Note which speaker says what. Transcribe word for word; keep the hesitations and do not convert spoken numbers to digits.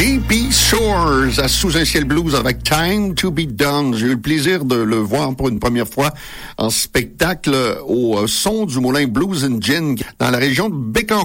Speaker 1: J P Shores à Sous un ciel blues avec Time to be Done. J'ai eu le plaisir de le voir pour une première fois en spectacle au son du Moulin Blues and Gin dans la région de Bécancour.